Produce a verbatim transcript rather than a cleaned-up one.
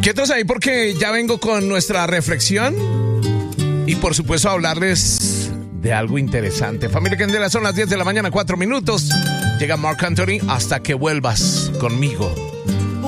Quietos ahí porque ya vengo con nuestra reflexión y por supuesto a hablarles de algo interesante. Familia Candela, son las diez de la mañana, cuatro minutos. Llega Marc Anthony, Hasta que vuelvas conmigo.